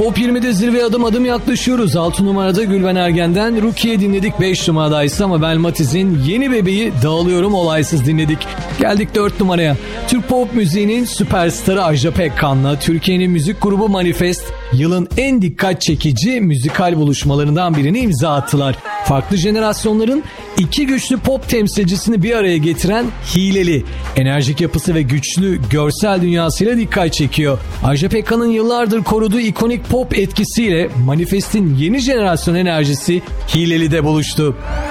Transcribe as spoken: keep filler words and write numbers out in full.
Top yirmide zirveye adım adım yaklaşıyoruz. altı numarada Gülben Ergen'den Rukiye dinledik. beş numaradaysa ama Mabel Matiz'in Yeni Bebeği Dağılıyorum Olaysız dinledik. Geldik dört numaraya. Türk pop müziğinin süperstarı Ajda Pekkan'la Türkiye'nin müzik grubu Manifest yılın en dikkat çekici müzikal buluşmalarından birini imza attılar. Farklı jenerasyonların iki güçlü pop temsilcisini bir araya getiren Hileli, enerjik yapısı ve güçlü görsel dünyasıyla dikkat çekiyor. Ajda Pekkan'ın yıllardır koruduğu ikonik pop etkisiyle Manifest'in yeni jenerasyon enerjisi Hileli'de buluştu.